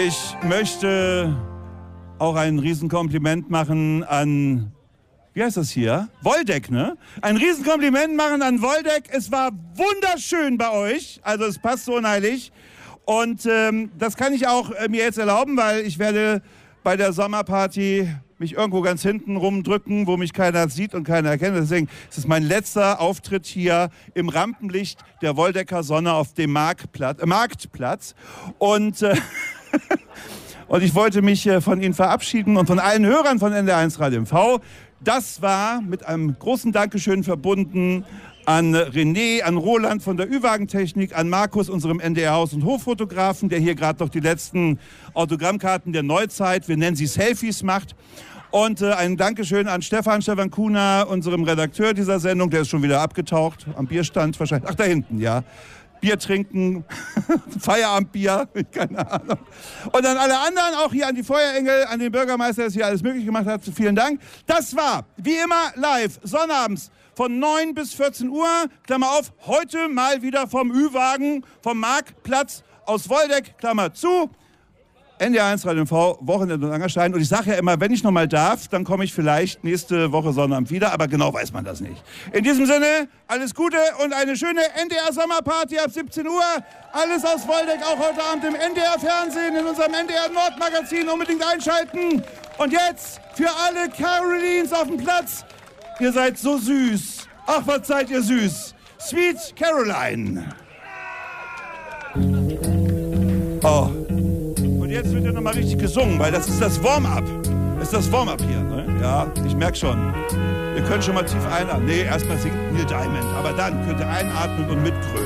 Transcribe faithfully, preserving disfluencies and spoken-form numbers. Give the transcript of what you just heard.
Ich möchte auch ein Riesenkompliment machen an, wie heißt das hier? Woldeck, ne? Ein Riesenkompliment machen an Woldeck. Es war wunderschön bei euch. Also es passt so unheilig. Und ähm, das kann ich auch äh, mir jetzt erlauben, weil ich werde bei der Sommerparty mich irgendwo ganz hinten rumdrücken, wo mich keiner sieht und keiner erkennt. Deswegen ist es mein letzter Auftritt hier im Rampenlicht der Woldecker Sonne auf dem Marktplatz. Äh, Marktplatz. Und, äh, und ich wollte mich äh, von Ihnen verabschieden und von allen Hörern von N D R eins Radio M V. Das war mit einem großen Dankeschön verbunden an René, an Roland von der Ü-Wagen-Technik, an Markus, unserem N D R-Haus- und Hoffotografen, der hier gerade noch die letzten Autogrammkarten der Neuzeit, wir nennen sie Selfies, macht. Und äh, ein Dankeschön an Stefan, Stefan Kuhner, unserem Redakteur dieser Sendung, der ist schon wieder abgetaucht, am Bierstand wahrscheinlich, ach da hinten, ja. Bier trinken, Feierabendbier, keine Ahnung. Und an alle anderen, auch hier an die Feuerengel, an den Bürgermeister, der hier alles möglich gemacht hat, vielen Dank. Das war, wie immer, live, sonnabends von neun bis vierzehn Uhr, Klammer auf, heute mal wieder vom Ü-Wagen, vom Marktplatz aus Woldeck, Klammer zu. N D R eins Radio M V, Wochenende und Angerstein. Und ich sage ja immer, wenn ich noch mal darf, dann komme ich vielleicht nächste Woche Sonnabend wieder. Aber genau weiß man das nicht. In diesem Sinne, alles Gute und eine schöne N D R-Sommerparty ab siebzehn Uhr. Alles aus Woldeck, auch heute Abend im N D R-Fernsehen, in unserem N D R-Nord-Magazin. Unbedingt einschalten. Und jetzt für alle Carolines auf dem Platz. Ihr seid so süß. Ach, was seid ihr süß. Sweet Caroline. Oh. Jetzt wird ja noch mal richtig gesungen, weil das ist das Warm-up. Das ist das Warm-up hier, ne? Ja, ich merke schon. Ihr könnt schon mal tief einatmen. Nee, erstmal singt Neil Diamond. Aber dann könnt ihr einatmen und mitgrölen.